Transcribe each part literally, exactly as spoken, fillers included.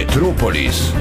Metropolis.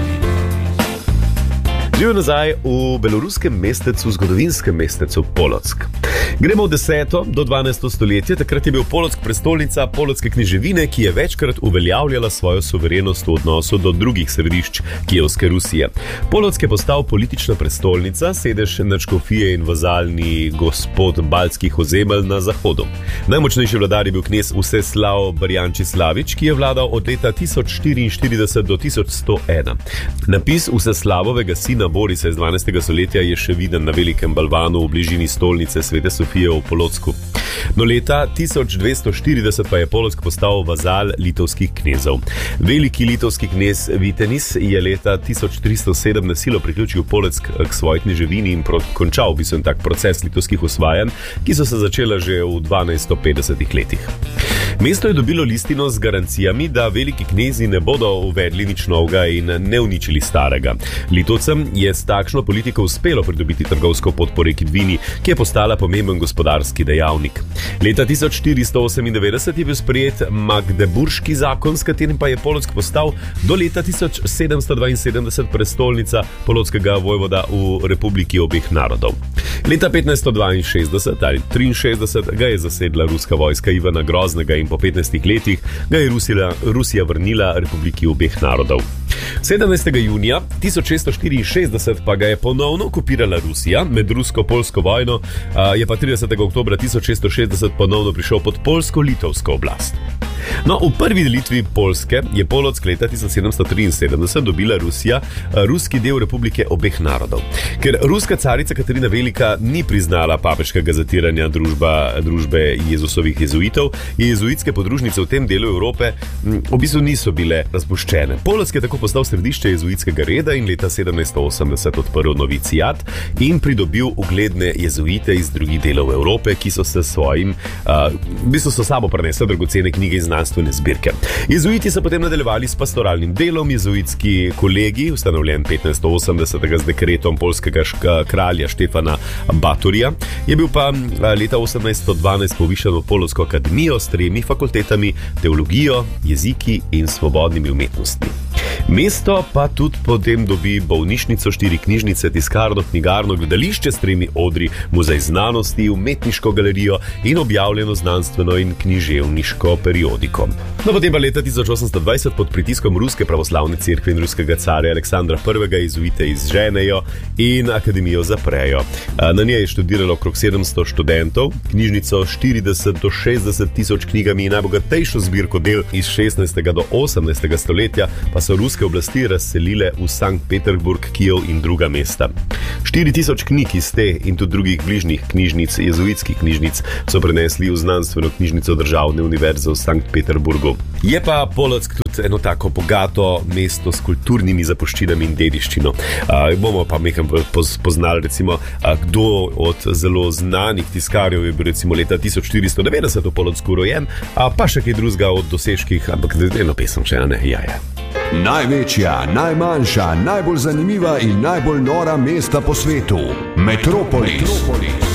Živijo nazaj v beloruskem mestecu, zgodovinskem mestecu Polotsk. Gremo v deseto do dvanajsto stoletje, takrat je bil Polotsk prestolnica polotske kneževine, ki je večkrat uveljavljala svojo suverenost v odnosu do drugih središč Kijevske Rusije. Polotsk je postal politična prestolnica, sedež nadškofije in vazalni gospod baltskih ozemelj na zahodu. Najmočnejši vladar je bil knez Vseslav Barjančislavič, ki je vladal od leta tisoč štiriinštirideset do tisoč sto ena. Napis Vseslavovega sina Borisa iz dvanajstega stoletja je še viden na velikem balvanu v bližini stolnice Svete Sofije v Polotsku. No, leta tisoč dvesto štirideset pa je Polotsk postal vazal litovskih knezov. Veliki litovski knez Vitenis je leta tisoč tristo sedem na silo priključil Polotsk k svoji kneževini in končal bi se tak proces litovskih osvajanj, ki so se začela že v dvanajststo petdesetih letih. Mesto je dobilo listino z garancijami, da veliki knezi ne bodo uvedli nič novega in ne uničili starega. Litovcem je s takšno politiko uspelo pridobiti trgovsko pot po reki Dvini, ki je postala pomemben gospodarski dejavnik. Leta tisoč štiristo osemindevetdeset je bil sprejet Magdeburški zakon, s katerim pa je Polotsk postal do leta tisoč sedemsto dvainsedemdeset prestolnica polotskega vojvoda v Republiki obeh narodov. Leta petnajststo dvainšestdeset ali triinšestdeset ga je zasedla ruska vojska Ivana Groznega in po petnajstih letih ga je Rusija, Rusija vrnila Republiki obeh narodov. sedemnajstega junija tisoč šeststo štiriinšestdeset pa ga je ponovno okupirala Rusija. Med rusko-polsko vojno je pa tridesetega oktobra tisoč šeststo šestdeset ponovno prišel pod polsko-litovsko oblast. No, v prvi delitvi Poljske je Polotsk leta tisoč sedemsto triinsedemdeset dobila Rusija, ruski del Republike obeh narodov. Ker ruska carica Katarina Velika ni priznala papeškega zatiranja družba, družbe Jezusovih jezuitov, jezuitske podružnice v tem delu Evrope v bistvu niso bile razpuščene. Polotsk je tako postal središče jezuitskega reda in leta sedemnajststo osemdeset odprl novicijat in pridobil ugledne jezuite iz drugih delov Evrope, ki so se svojim, uh, v bistvu so sabo prenesli dragocene knjige in znanstvene zbirke. Jezuiti so potem nadaljevali s pastoralnim delom. Jezuitski kolegi, ustanovljen petnajststo osemdesetega z dekretom poljskega kralja Štefana Batorija, je bil pa leta osemnajststo dvanajst povišan v Polotsko akademijo s tremi fakultetami, teologijo, jeziki in svobodnimi umetnostmi. Mesto pa tudi potem dobi bolnišnico, štiri knjižnice, tiskarno, knjigarno, gledališče s tremi odri, muzej znanosti, umetniško galerijo in objavljeno znanstveno in književniško periodiko. No, potem pa leta tisoč osemsto dvajset pod pritiskom Ruske pravoslavne cerkve in ruskega carja Aleksandra prvega jezuite izženejo in akademijo zaprejo. Na njej je študiralo okrog sedemsto študentov, knjižnico štirideset do šestdeset tisoč knjigami in najbogatejšo zbirko del iz šestnajstega do osemnajstega stoletja pa so ruske oblasti razselile v Sankt Peterburg, Kijev in druga mesta. štiri tisoč knjig iz te in tudi drugih bližnjih knjižnic, jezuitskih knjižnic, so prenesli v znanstveno knjižnico Državne univerze v Sankt Peterburgu. Je pa Polotsk tudi eno tako bogato mesto s kulturnimi zapuščinami in dediščino. A, bomo pa nekaj poznali, recimo, a, kdo od zelo znanih tiskarjev je bil recimo leta tisoč štiristo devetdeset v Polotsku rojen, a pa še kaj drugega od dosežkih, ampak eno pesem še, ne, ja, ja. Največja, najmanjša, najbolj zanimiva in najbolj nora mesta po svetu. Metropolis. Metropolis.